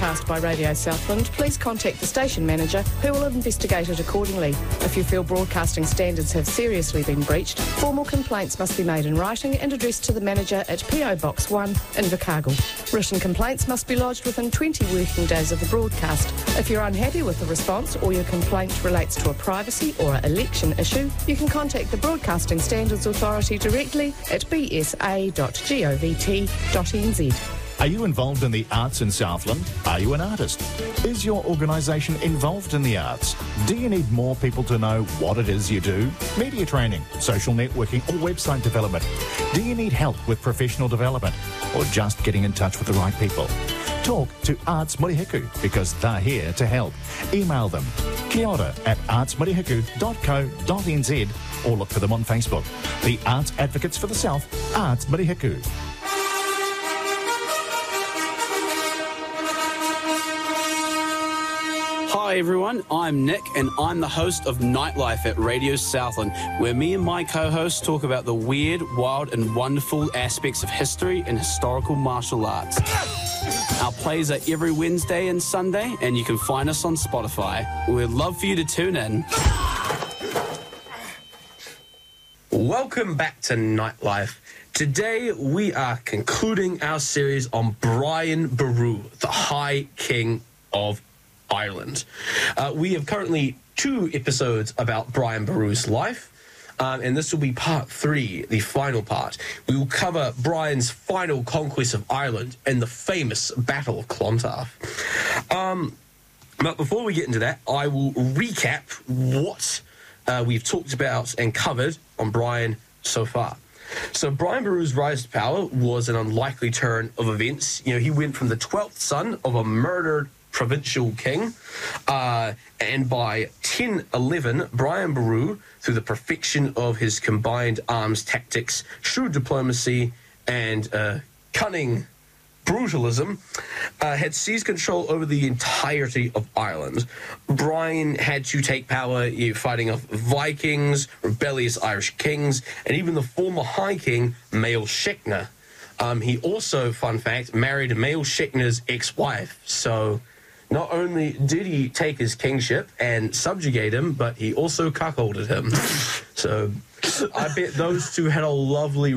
broadcast by Radio Southland, please contact the station manager who will investigate it accordingly. If you feel broadcasting standards have seriously been breached, formal complaints must be made in writing and addressed to the manager at PO Box 1 in Invercargill. Written complaints must be lodged within 20 working days of the broadcast. If you're unhappy with the response or your complaint relates to a privacy or election issue, you can contact the Broadcasting Standards Authority directly at bsa.govt.nz. Are you involved in the arts in Southland? Are you an artist? Is your organisation involved in the arts? Do you need more people to know what it is you do? Media training, social networking or website development? Do you need help with professional development or just getting in touch with the right people? Talk to Arts Murihiku because they're here to help. Email them kiora@artsmurihiku.co.nz or look for them on Facebook. The Arts Advocates for the South, Arts Murihiku. Hi everyone, I'm Nick and I'm the host of Nightlife at Radio Southland, where me and my co-hosts talk about the weird, wild and wonderful aspects of history and historical martial arts. Our plays are every Wednesday and Sunday and you can find us on Spotify. We'd love for you to tune in. Welcome back to Nightlife. Today we are concluding our series on Brian Boru, the High King of Ireland. We have currently 2 episodes about Brian Boru's life, and this will be part 3, the final part. We will cover Brian's final conquest of Ireland and the famous Battle of Clontarf. But before we get into that, I will recap what we've talked about and covered on Brian so far. So Brian Boru's rise to power was an unlikely turn of events. You know, he went from the 12th son of a murdered provincial king, and by 1011, Brian Boru, through the perfection of his combined arms tactics, shrewd diplomacy, and cunning brutalism, had seized control over the entirety of Ireland. Brian had to take power fighting off Vikings, rebellious Irish kings, and even the former High King, Mael Shecna. He also, fun fact, married Mael Shecna's ex-wife, so not only did he take his kingship and subjugate him, but he also cuckolded him. So I bet those two had a lovely